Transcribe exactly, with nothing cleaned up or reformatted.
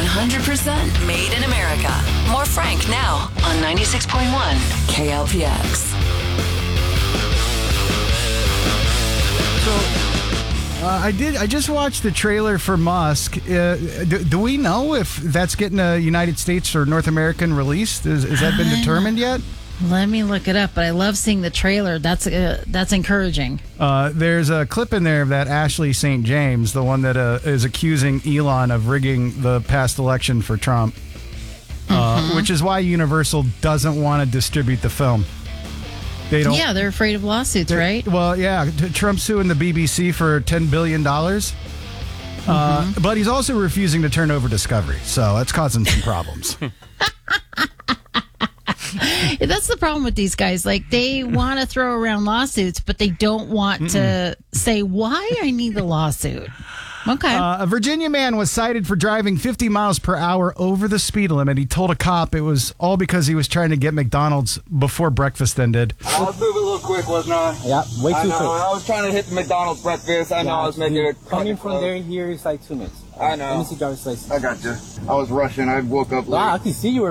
one hundred percent made in America. More Frank now on ninety-six point one K L P X. So, uh, I did. I just watched the trailer for Musk. Uh, do, do we know if that's getting a United States or North American release? Is, has that been determined yet? Let me look it up, but I love seeing the trailer. That's uh, that's encouraging. Uh, there's a clip in there of that Ashley Saint James, the one that uh, is accusing Elon of rigging the past election for Trump, uh, mm-hmm. which is why Universal doesn't want to distribute the film. They don't. Yeah, they're afraid of lawsuits, right? Well, yeah, Trump's suing the B B C for ten billion dollars, mm-hmm. uh, but he's also refusing to turn over Discovery, so that's causing some problems. That's the problem with these guys. Like, they want to throw around lawsuits, but they don't want Mm-mm. to say why I need the lawsuit. Okay. Uh, a Virginia man was cited for driving fifty miles per hour over the speed limit. He told a cop it was all because he was trying to get McDonald's before breakfast ended. I was moving a little quick, wasn't I? Yeah, way too I know. quick. I was trying to hit the McDonald's breakfast. I know yeah, I was making it. Coming from there here is like two minutes. I know. Let me see driver's license. I got you. I was rushing. I woke up late. Wow, I can see you were